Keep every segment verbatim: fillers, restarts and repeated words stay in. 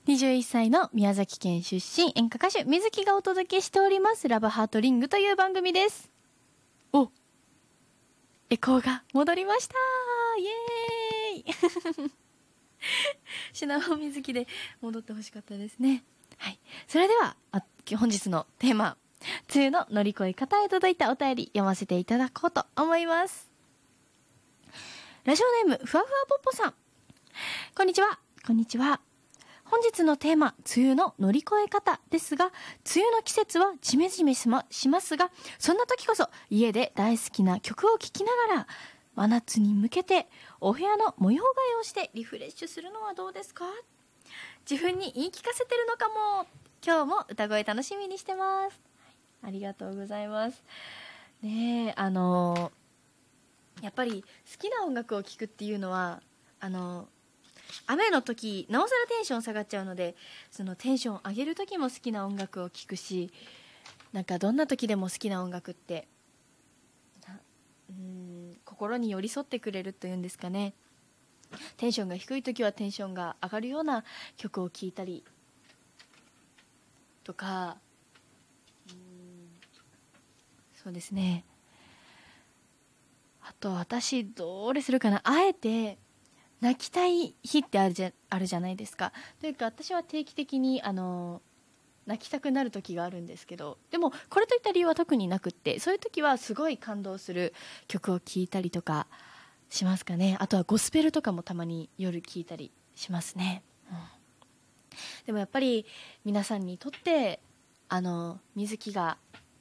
にじゅういっさいの宮崎県出身演歌歌手水木がお届けしておりますラブハートリングという番組です。お、エコーが戻りました。イエーイ品尾水木で戻ってほしかったですね。はい、それではあ本日のテーマ、梅雨の乗り越え方へ届いたお便り読ませていただこうと思います。ラジオネームふわふわぽっぽさん、こんにちは。こんにちは。本日のテーマ、梅雨の乗り越え方ですが、梅雨の季節はジメジメしま、しますが、そんな時こそ家で大好きな曲を聴きながら真夏に向けてお部屋の模様替えをしてリフレッシュするのはどうですか？自分に言い聞かせてるのかも。今日も歌声楽しみにしてます。ありがとうございます。ねえ、あのやっぱり好きな音楽を聴くっていうのは、あの雨の時なおさらテンション下がっちゃうので、そのテンション上げる時も好きな音楽を聴くし、なんかどんな時でも好きな音楽ってうーん心に寄り添ってくれるというんですかね。テンションが低い時はテンションが上がるような曲を聴いたりとか、うーんそうですね。あと私どれするかな、あえて泣きたい日ってあるじゃ、あるじゃないですか。というか私は定期的にあの泣きたくなる時があるんですけど、でもこれといった理由は特になくって、そういう時はすごい感動する曲を聴いたりとかしますかね。あとはゴスペルとかもたまに夜聴いたりしますね、うん、でもやっぱり皆さんにとってあの水木が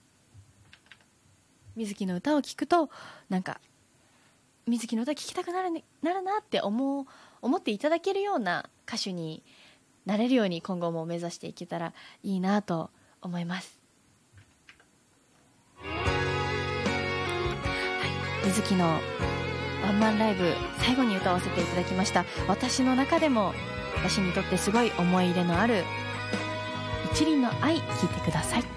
水木の歌を聴くとなんか水木の歌聴きたくなる、ね、なるなって思う思っていただけるような歌手になれるように今後も目指していけたらいいなと思います。はい、水木のワンマンライブ最後に歌わせていただきました。私の中でも私にとってすごい思い入れのある一輪の愛、聴いてください。